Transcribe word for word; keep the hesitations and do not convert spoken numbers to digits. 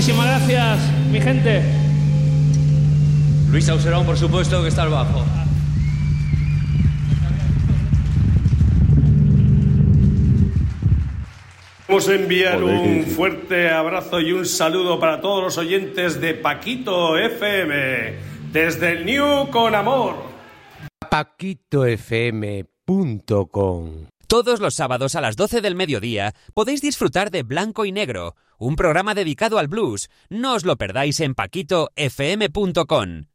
Muchísimas gracias, mi gente. Luis Auserón, por supuesto, que está al bajo. Vamos a enviar un fuerte abrazo y un saludo para todos los oyentes de Paquito F M, desde el New con amor. paquito f m punto com. Todos los sábados a las doce del mediodía podéis disfrutar de Blanco y Negro, un programa dedicado al blues. No os lo perdáis en paquito f m punto com.